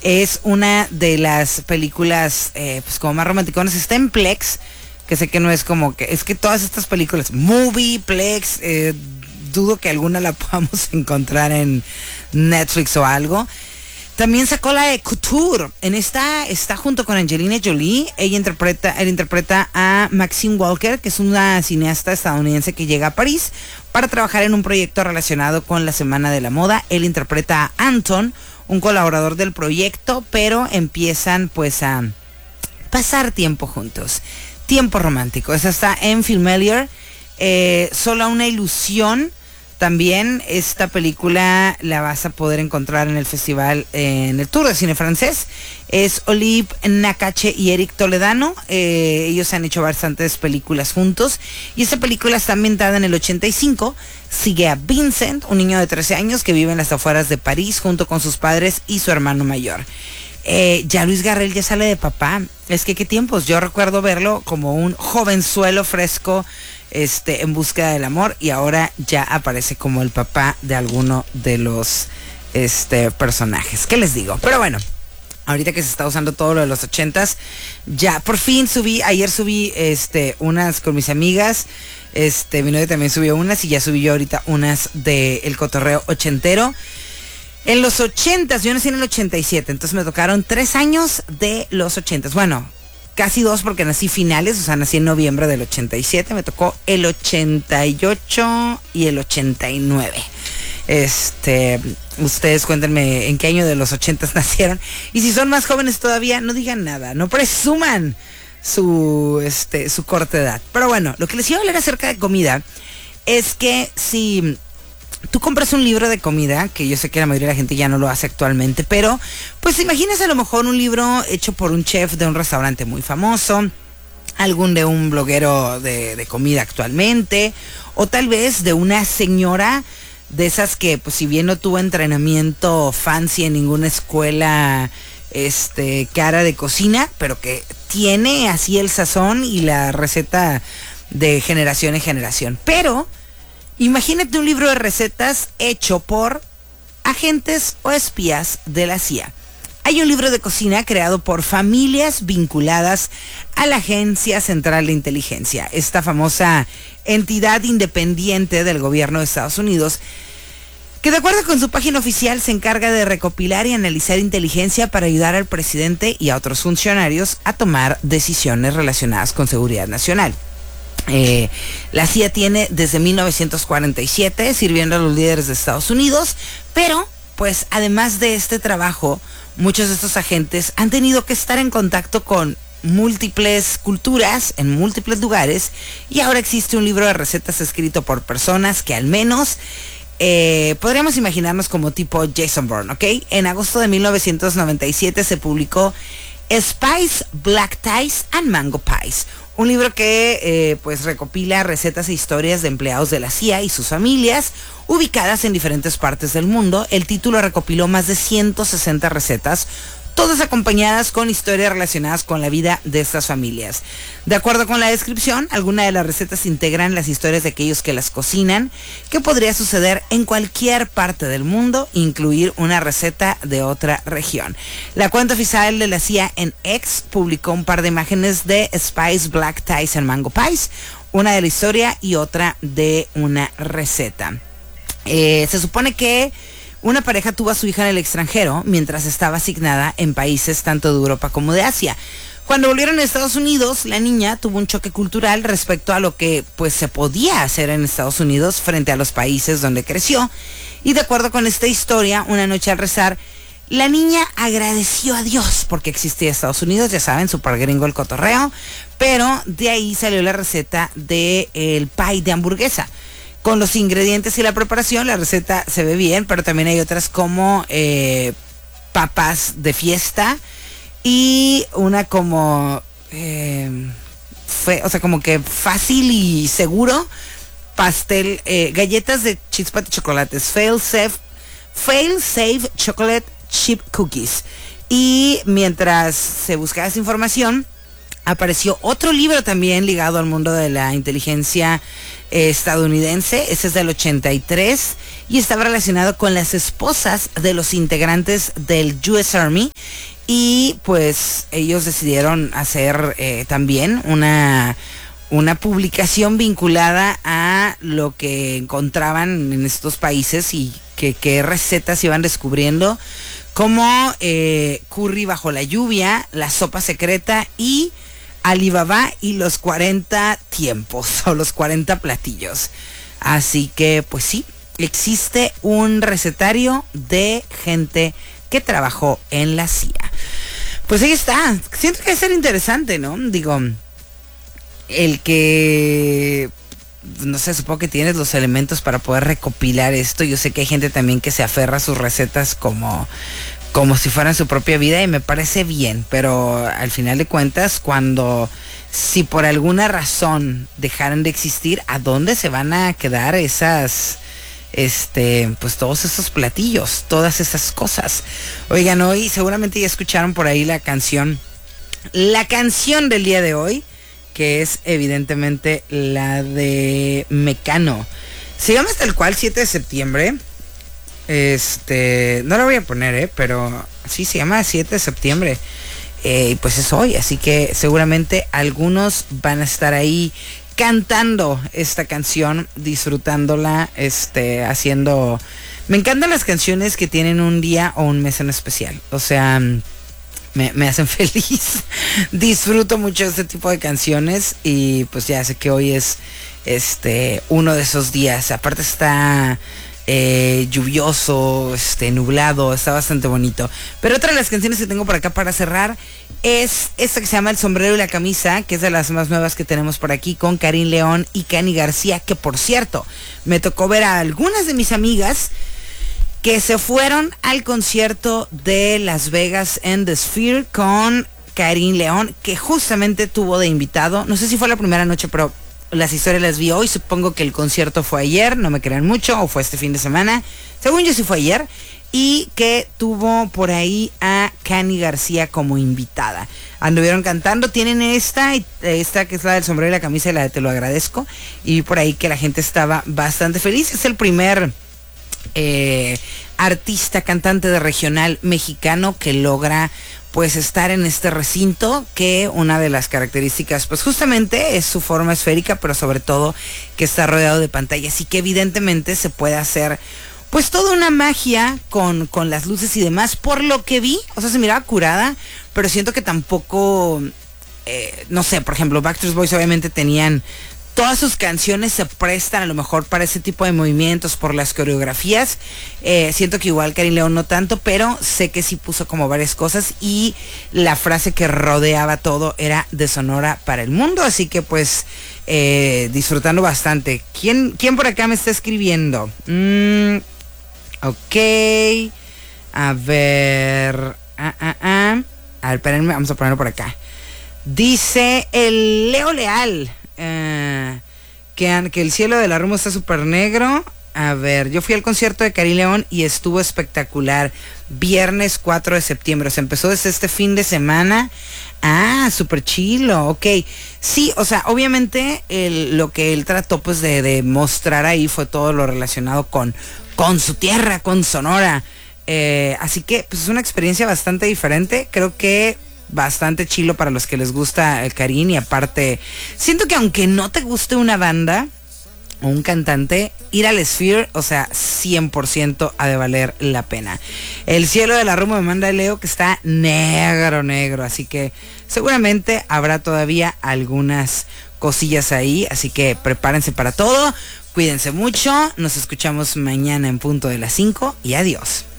Es una de las películas pues como más romanticonas. Está en Plex, que sé que no es como que... Es que todas estas películas, Movie, Plex, dudo que alguna la podamos encontrar en Netflix o algo. También sacó la de Couture. En esta está junto con Angelina Jolie. Él interpreta a Maxine Walker, que es una cineasta estadounidense que llega a París para trabajar en un proyecto relacionado con la Semana de la Moda. Él interpreta a Anton, un colaborador del proyecto, pero empiezan pues a pasar tiempo juntos. Tiempo romántico. Esa está en Filmelier. Solo una ilusión. También esta película la vas a poder encontrar en el festival, en el Tour de Cine Francés. Es Olive Nakache y Eric Toledano. Ellos han hecho bastantes películas juntos. Y esta película está ambientada en el 85. Sigue a Vincent, un niño de 13 años que vive en las afueras de París junto con sus padres y su hermano mayor. Ya Luis Garrel ya sale de papá. Es que qué tiempos. Yo recuerdo verlo como un jovenzuelo fresco, en búsqueda del amor, y ahora ya aparece como el papá de alguno de los personajes. ¿Qué les digo? Pero bueno, ahorita que se está usando todo lo de los 80s, ya por fin ayer subí unas con mis amigas. Mi novia también subió unas y ya subí yo ahorita unas de El Cotorreo Ochentero. En los 80s, yo nací en el 87, entonces me tocaron 3 años de los 80s. Bueno, casi 2 porque nací finales, o sea, nací en noviembre del 87, me tocó el 88 y el 89. Ustedes cuéntenme en qué año de los 80s nacieron. Y si son más jóvenes todavía, no digan nada, no presuman su corta edad. Pero bueno, lo que les iba a hablar acerca de comida es que si tú compras un libro de comida, que yo sé que la mayoría de la gente ya no lo hace actualmente, pero pues imaginas a lo mejor un libro hecho por un chef de un restaurante muy famoso, algún de un bloguero de comida actualmente, o tal vez de una señora de esas que pues si bien no tuvo entrenamiento fancy en ninguna escuela cara de cocina, pero que tiene así el sazón y la receta de generación en generación. Pero imagínate un libro de recetas hecho por agentes o espías de la CIA. Hay un libro de cocina creado por familias vinculadas a la Agencia Central de Inteligencia, esta famosa entidad independiente del gobierno de Estados Unidos, que de acuerdo con su página oficial se encarga de recopilar y analizar inteligencia para ayudar al presidente y a otros funcionarios a tomar decisiones relacionadas con seguridad nacional. La CIA tiene desde 1947 sirviendo a los líderes de Estados Unidos, pero pues además de este trabajo, muchos de estos agentes han tenido que estar en contacto con múltiples culturas en múltiples lugares, y ahora existe un libro de recetas escrito por personas que al menos podríamos imaginarnos como tipo Jason Bourne, ¿ok? En agosto de 1997 se publicó Spice, Black Ties and Mango Pies, un libro que pues recopila recetas e historias de empleados de la CIA y sus familias ubicadas en diferentes partes del mundo. El título recopiló más de 160 recetas, todas acompañadas con historias relacionadas con la vida de estas familias. De acuerdo con la descripción, algunas de las recetas integran las historias de aquellos que las cocinan, que podría suceder en cualquier parte del mundo, incluir una receta de otra región. La cuenta oficial de la CIA en X publicó un par de imágenes de Spice, Black Ties and Mango Pies, una de la historia y otra de una receta. Se supone que una pareja tuvo a su hija en el extranjero mientras estaba asignada en países tanto de Europa como de Asia. Cuando volvieron a Estados Unidos, la niña tuvo un choque cultural respecto a lo que pues se podía hacer en Estados Unidos frente a los países donde creció. Y de acuerdo con esta historia, una noche al rezar, la niña agradeció a Dios porque existía Estados Unidos, ya saben, super gringo el cotorreo, pero de ahí salió la receta del pie de hamburguesa. Con los ingredientes y la preparación, la receta se ve bien, pero también hay otras como papas de fiesta y una como, como que fácil y seguro, pastel, galletas de chispa de chocolates, fail safe chocolate chip cookies. Y mientras se buscaba esa información, apareció otro libro también ligado al mundo de la inteligencia estadounidense. Ese es del 83 y estaba relacionado con las esposas de los integrantes del US Army. Y pues ellos decidieron hacer también una publicación vinculada a lo que encontraban en estos países y qué recetas iban descubriendo, como curry bajo la lluvia, la sopa secreta y Alibaba y los 40 tiempos o los 40 platillos. Así que pues sí, existe un recetario de gente que trabajó en la CIA. Pues ahí está. Siento que va a ser interesante, ¿no? Digo, el que, no sé, supongo que tienes los elementos para poder recopilar esto. Yo sé que hay gente también que se aferra a sus recetas como si fueran su propia vida, y me parece bien, pero al final de cuentas, si por alguna razón dejaran de existir, ¿a dónde se van a quedar esas, pues todos esos platillos, todas esas cosas? Oigan, hoy seguramente ya escucharon por ahí la canción del día de hoy, que es evidentemente la de Mecano. Se llama tal cual 7 de septiembre. No la voy a poner, pero sí se llama 7 de septiembre. Y pues es hoy, así que seguramente algunos van a estar ahí cantando esta canción, disfrutándola, haciendo... Me encantan las canciones que tienen un día o un mes en especial. O sea, me hacen feliz. Disfruto mucho este tipo de canciones y pues ya sé que hoy es uno de esos días. Aparte está lluvioso, nublado, está bastante bonito. Pero otra de las canciones que tengo por acá para cerrar es esta que se llama El sombrero y la camisa, que es de las más nuevas que tenemos por aquí, con Karin León y Cani García, que por cierto, me tocó ver a algunas de mis amigas que se fueron al concierto de Las Vegas en The Sphere con Karin León, que justamente tuvo de invitado, no sé si fue la primera noche, pero las historias las vi hoy. Supongo que el concierto fue ayer, no me crean mucho, o fue este fin de semana. Según yo sí fue ayer. Y que tuvo por ahí a Cani García como invitada. Anduvieron cantando, tienen esta que es la del sombrero y la camisa y la de Te lo agradezco. Y por ahí que la gente estaba bastante feliz. Es el primer artista, cantante de regional mexicano que logra pues estar en este recinto, que una de las características pues justamente es su forma esférica, pero sobre todo que está rodeado de pantallas y que evidentemente se puede hacer pues toda una magia con las luces y demás. Por lo que vi, o sea, se miraba curada, pero siento que tampoco, no sé, por ejemplo, Backstreet Boys obviamente tenían... Todas sus canciones se prestan a lo mejor para ese tipo de movimientos por las coreografías. Siento que igual Karin León no tanto, pero sé que sí puso como varias cosas y la frase que rodeaba todo era de Sonora para el mundo. Así que pues disfrutando bastante. ¿Quién por acá me está escribiendo? Ok. A ver. A ver, espérenme, vamos a ponerlo por acá. Dice el Leo Leal. Que el cielo de la rumba está súper negro. A ver, yo fui al concierto de Karin León y estuvo espectacular. Viernes 4 de septiembre. O sea, empezó desde este fin de semana. Ah, súper chilo, ok. Sí, o sea, obviamente lo que él trató pues de mostrar ahí fue todo lo relacionado con su tierra, con Sonora. Así que pues es una experiencia bastante diferente. Creo que bastante chilo para los que les gusta el Karin. Y aparte, siento que aunque no te guste una banda o un cantante, ir al Sphere, o sea, 100% ha de valer la pena. El cielo de la rumba me manda Leo que está negro, así que seguramente habrá todavía algunas cosillas ahí, así que prepárense para todo, cuídense mucho, nos escuchamos mañana en punto de las 5 y adiós.